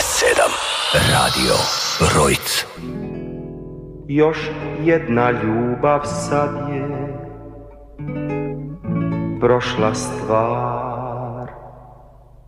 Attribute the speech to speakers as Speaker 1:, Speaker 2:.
Speaker 1: Radio Rojc.
Speaker 2: Još jedna ljubav sad je prošla stvar.